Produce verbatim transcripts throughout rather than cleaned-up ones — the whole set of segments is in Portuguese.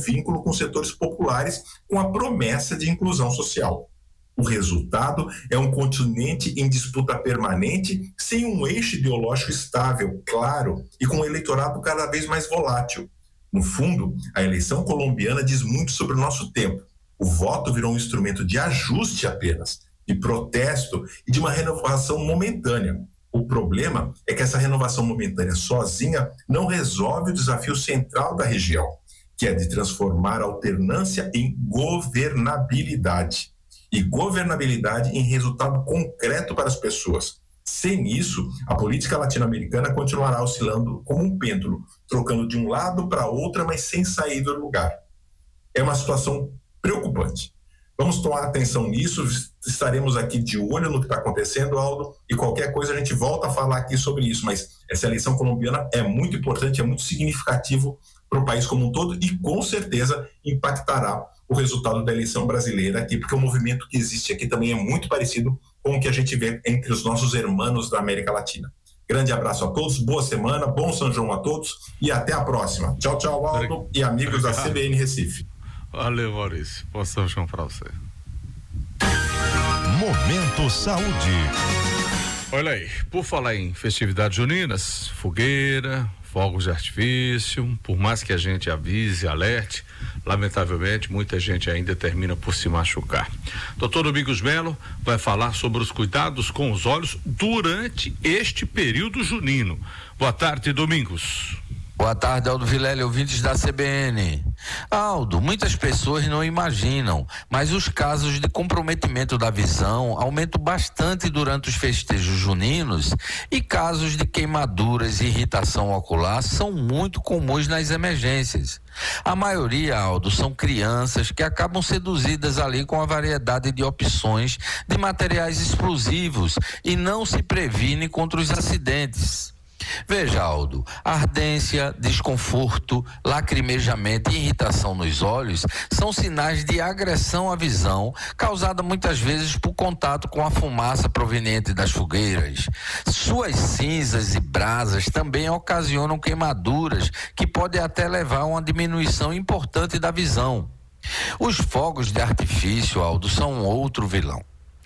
vínculo com setores populares com a promessa de inclusão social. O resultado é um continente em disputa permanente, sem um eixo ideológico estável, claro, e com um eleitorado cada vez mais volátil. No fundo, a eleição colombiana diz muito sobre o nosso tempo. O voto virou um instrumento de ajuste apenas, de protesto e de uma renovação momentânea. O problema é que essa renovação momentânea sozinha não resolve o desafio central da região, que é de transformar a alternância em governabilidade. E governabilidade em resultado concreto para as pessoas. Sem isso, a política latino-americana continuará oscilando como um pêndulo, trocando de um lado para outro, mas sem sair do lugar. É uma situação preocupante. Vamos tomar atenção nisso, estaremos aqui de olho no que está acontecendo, Aldo, e qualquer coisa a gente volta a falar aqui sobre isso, mas essa eleição colombiana é muito importante, é muito significativo para o país como um todo e com certeza impactará o resultado da eleição brasileira aqui, porque o movimento que existe aqui também é muito parecido com o que a gente vê entre os nossos irmãos da América Latina. Grande abraço a todos, boa semana, bom São João a todos e até a próxima. Tchau, tchau, Aldo e amigos da C B N Recife. Valeu, Maurício. Bom São João para você. Momento Saúde. Olha aí, por falar em festividades juninas, fogueira, fogos de artifício, por mais que a gente avise, alerte, lamentavelmente muita gente ainda termina por se machucar. Doutor Domingos Melo vai falar sobre os cuidados com os olhos durante este período junino. Boa tarde, Domingos. Boa tarde, Aldo Vilela, ouvintes da C B N. Aldo, muitas pessoas não imaginam, mas os casos de comprometimento da visão aumentam bastante durante os festejos juninos e casos de queimaduras e irritação ocular são muito comuns nas emergências. A maioria, Aldo, são crianças que acabam seduzidas ali com a variedade de opções de materiais explosivos e não se previnem contra os acidentes. Veja, Aldo, ardência, desconforto, lacrimejamento e irritação nos olhos são sinais de agressão à visão, causada muitas vezes por contato com a fumaça proveniente das fogueiras. Suas cinzas e brasas também ocasionam queimaduras que podem até levar a uma diminuição importante da visão. Os fogos de artifício, Aldo, são outro vilão.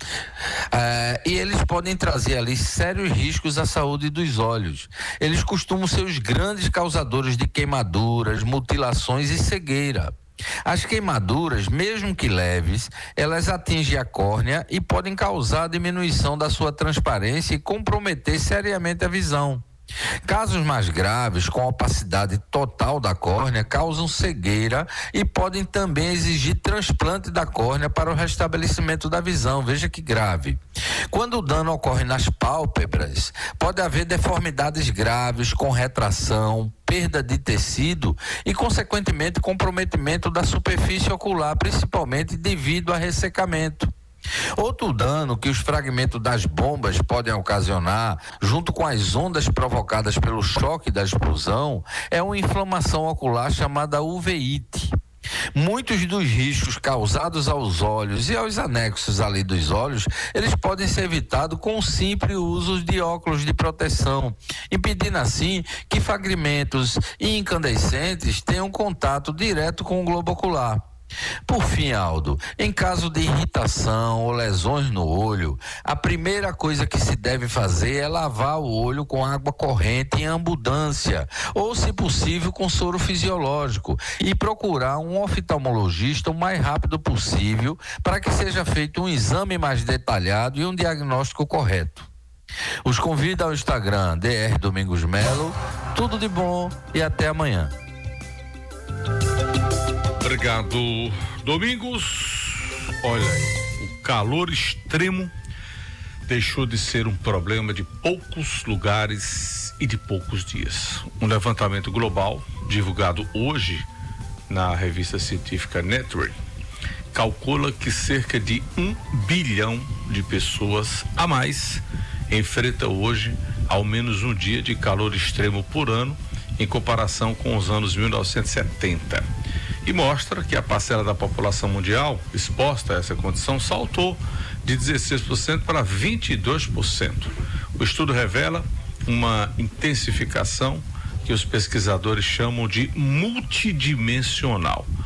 É, e eles podem trazer ali sérios riscos à saúde dos olhos. Eles costumam ser os grandes causadores de queimaduras, mutilações e cegueira. As queimaduras, mesmo que leves, elas atingem a córnea e podem causar diminuição da sua transparência e comprometer seriamente a visão. Casos mais graves, com opacidade total da córnea, causam cegueira e podem também exigir transplante da córnea para o restabelecimento da visão. Veja que grave. Quando o dano ocorre nas pálpebras, pode haver deformidades graves com retração, perda de tecido e, consequentemente, comprometimento da superfície ocular, principalmente devido a ressecamento. Outro dano que os fragmentos das bombas podem ocasionar, junto com as ondas provocadas pelo choque da explosão, é uma inflamação ocular chamada uveíte. Muitos dos riscos causados aos olhos e aos anexos ali dos olhos, eles podem ser evitados com o simples uso de óculos de proteção, impedindo assim que fragmentos incandescentes tenham contato direto com o globo ocular. Por fim, Aldo, em caso de irritação ou lesões no olho, a primeira coisa que se deve fazer é lavar o olho com água corrente em abundância, ou, se possível, com soro fisiológico, e procurar um oftalmologista o mais rápido possível para que seja feito um exame mais detalhado e um diagnóstico correto. Os convido ao Instagram D R Domingos Melo. Tudo de bom e até amanhã. Obrigado, Domingos. Olha aí, o calor extremo deixou de ser um problema de poucos lugares e de poucos dias. Um levantamento global, divulgado hoje na revista científica Nature, calcula que cerca de um bilhão de pessoas a mais enfrenta hoje ao menos um dia de calor extremo por ano, em comparação com os anos mil novecentos e setenta. E mostra que a parcela da população mundial exposta a essa condição saltou de dezesseis por cento para vinte e dois por cento. O estudo revela uma intensificação que os pesquisadores chamam de multidimensional.